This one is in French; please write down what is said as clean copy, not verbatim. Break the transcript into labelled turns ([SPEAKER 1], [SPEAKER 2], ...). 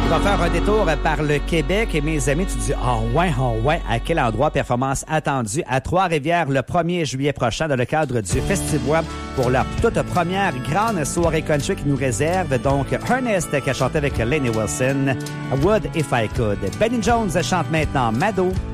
[SPEAKER 1] On va faire un détour par le Québec et mes amis, tu dis ouais, à quel endroit? Performance attendue à Trois-Rivières le 1er juillet prochain dans le cadre du Festivois pour la toute première grande soirée country qui nous réserve. Donc, Ernest qui a chanté avec Lainey Wilson, Would If I Could. Benny Jones chante maintenant Mado.